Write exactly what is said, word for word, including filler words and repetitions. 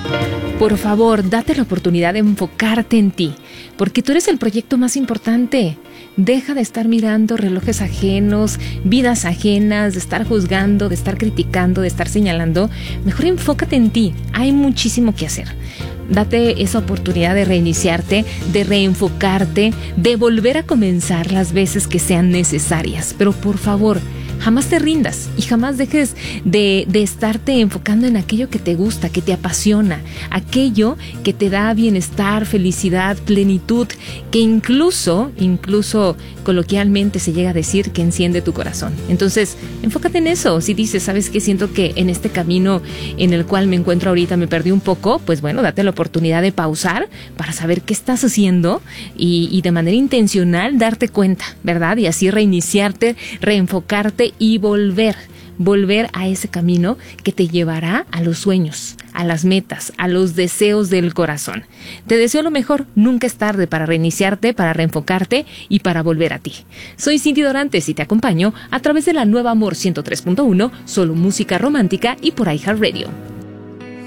Por favor, date la oportunidad de enfocarte en ti, porque tú eres el proyecto más importante. Deja de estar mirando relojes ajenos, vidas ajenas, de estar juzgando, de estar criticando, de estar señalando. Mejor enfócate en ti. Hay muchísimo que hacer. Date esa oportunidad de reiniciarte, de reenfocarte, de volver a comenzar las veces que sean necesarias. Pero por favor, jamás te rindas y jamás dejes de, de estarte enfocando en aquello que te gusta, que te apasiona, aquello que te da bienestar, felicidad, plenitud, que incluso, incluso coloquialmente se llega a decir que enciende tu corazón. Entonces, enfócate en eso. Si dices, ¿sabes qué? Siento que en este camino en el cual me encuentro ahorita me perdí un poco, pues bueno, date la oportunidad de pausar para saber qué estás haciendo y, y de manera intencional darte cuenta, ¿verdad? Y así reiniciarte, reenfocarte y volver, volver a ese camino que te llevará a los sueños, a las metas, a los deseos del corazón. Te deseo lo mejor. Nunca es tarde para reiniciarte, para reenfocarte y para volver a ti. Soy Cindy Dorantes y te acompaño a través de la nueva Amor ciento tres punto uno, solo música romántica y por iHeartRadio.